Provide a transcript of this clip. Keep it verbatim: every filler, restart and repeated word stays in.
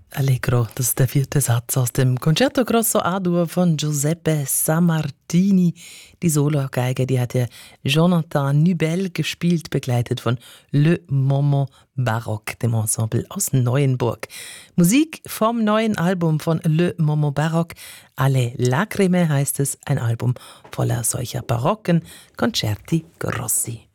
Allegro, das ist der vierte Satz aus dem Concerto Grosso A-Dur von Giuseppe Sammartini. Die Solo-Geige, die hat der Jonathan Nubel gespielt, begleitet von Le Moment Baroque, dem Ensemble aus Neuenburg. Musik vom neuen Album von Le Moment Baroque, Alle Lacrime heißt es, ein Album voller solcher barocken Concerti Grossi.